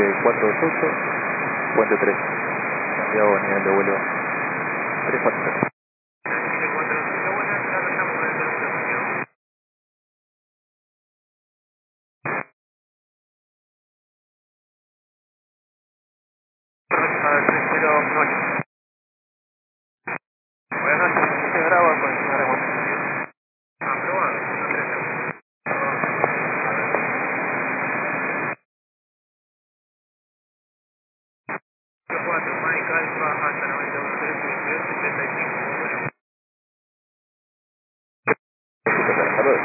748, puente 3, Santiago, nivel de vuelo 343. Chile 408, buenas, ya estamos con el servicio asociado. Próxima del 308. Buenas noches, José Bravo, con el señor Aguascalientes. Aprobado, 130. 4, Mike Alfa, hasta 91, 3, 75. Bueno. Hasta luego.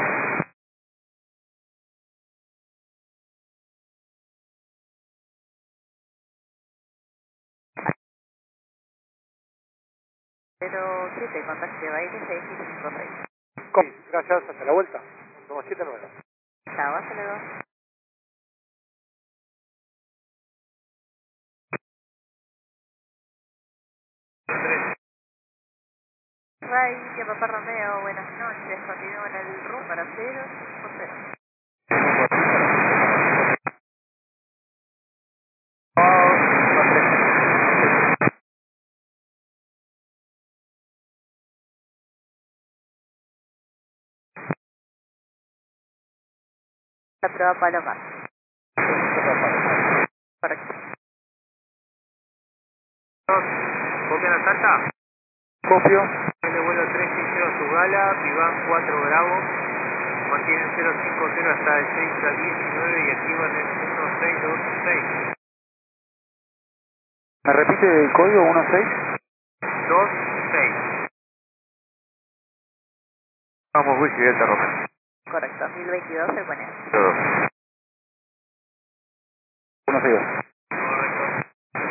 Pero 7, contacte baile 6556. Sí, gracias, hasta la vuelta. 179. Chao, hasta luego. Ray, que Papá Romeo, buenas noches. Continúo en el room para 050. La prueba Palomar. Correcto. ¿Copia la carta? Copio. De vuelo 360 su gala, Vivan 4 Bravo, mantienen 050 hasta el 6 al 19 y activan el 1626. ¿Me repite el código 16? 26. Vamos, Wiki, Delta Romero. Correcto, 1022 el Buenos. 162. Correcto.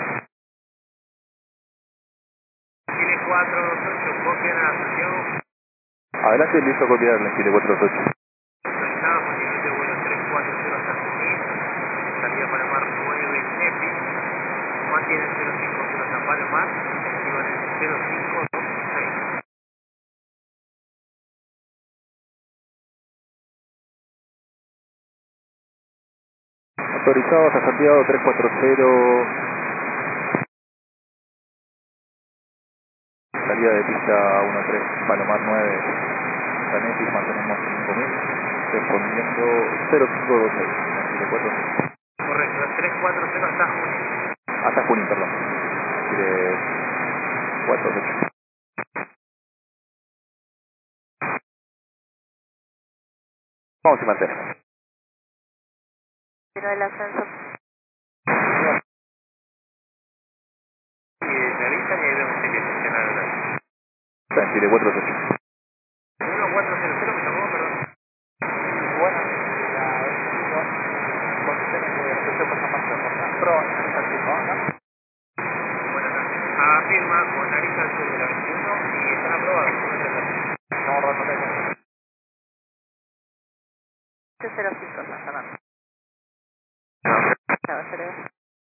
Chile 428, copian a Santiago, Adelante, listo, copiar en Chile 428. actualizada, mantienen de vuelo 340 hasta Junín, salida Palomar 9 Nepi, mantienen 050 hasta Palomar, activan el 0526. Autorizado hasta Santiago 340. Salida de pista 13, Palomar 9, Canetis, mantenemos 5000, respondiendo 0526, Chile 428. Correcto, 340 hasta Junín. Hasta Junín, perdón. Chile 428. Vamos y mantenemos. Pero el ascenso. Y me avisan y ahí vemos si hay que funcionar el horario. Está en Chile 428. 1400 me llamó, perdón. Bueno, condiciones de recepción por San Marcos, Pro, ¿no? Buenas noches. Afirma con nariz al sur de la 21 y están aprobados. No, no, no. 805 San Fernando. Chao, hasta luego.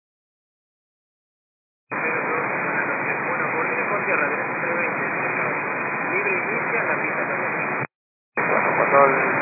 Buenas noches. Bueno, coordine con tierra, tenemos 320. Libre inicia la pista también. Bueno, cuando el